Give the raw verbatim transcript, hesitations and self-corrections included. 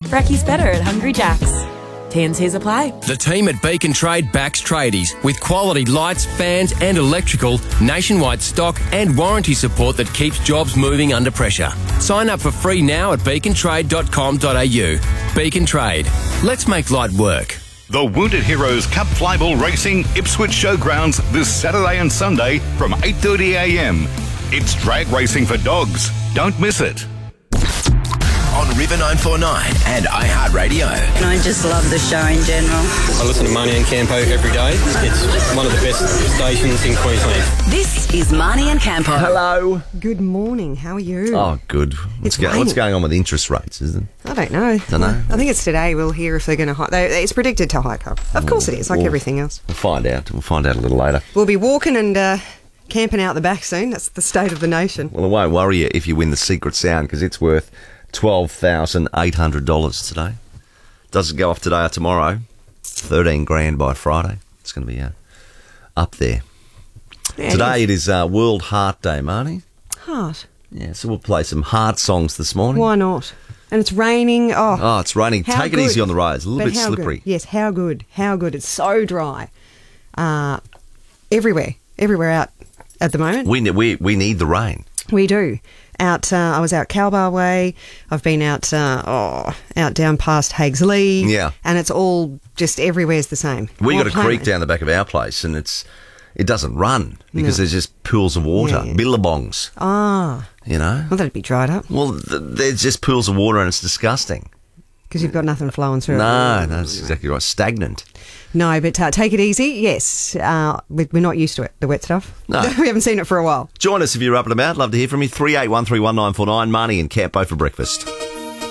Brekkies better at Hungry Jack's. T and Cs apply. The team at Beacon Trade backs tradies with quality lights, fans and electrical, nationwide stock and warranty support that keeps jobs moving under pressure. Sign up for free now at beacon trade dot com dot a u. Beacon Trade. Let's make light work. The Wounded Heroes Cup Flyball Racing Ipswich Showgrounds this Saturday and Sunday from eight thirty a m. It's drag racing for dogs. Don't miss it. On River nine four nine and iHeartRadio. And I just love the show in general. I listen to Marnie and Campo every day. It's one of the best stations in Queensland. This is Marnie and Campo. Hello. Good morning. How are you? Oh, good. What's, go- what's going on with interest rates, isn't it? I don't know. Don't know. I think it's today. We'll hear if they're going to hike. They, it's predicted to hike up. Of course it is, like We'll- everything else. We'll find out. We'll find out a little later. We'll be walking and uh, camping out the back soon. That's the state of the nation. Well, it won't worry you if you win the Secret Sound because it's worth twelve thousand eight hundred dollars today. Does it go off today or tomorrow? thirteen grand by Friday. It's going to be uh, up there. Yeah, Today it is uh, World Heart Day, Marnie. Heart. Yeah, so we'll play some heart songs this morning. Why not? And it's raining. Oh, Oh, it's raining. how Take it good. easy on the roads. A little But bit how slippery. Good. Yes, how good. How good. It's so dry. Uh, everywhere. Everywhere out at the moment. We, ne- we, we need the rain. We do. Out, uh, I was out Calbar Way. I've been out, uh, oh, out down past Haigs Lee. Yeah. And it's all just everywhere's the same. We All got a plain. creek down the back of our place, and it's it doesn't run because No. there's just pools of water, Yeah. billabongs. Ah, You know. well, that'd be dried up Well, th- there's just pools of water, and it's disgusting. because you've got nothing flowing through. No, it. no, that's exactly right. Stagnant. No, but uh, take it easy. Yes, uh, we- we're not used to it. The wet stuff. No. We haven't seen it for a while. Join us if you're up and about. Love to hear from you. three eight one three one nine four nine. Marnie and Campo for breakfast.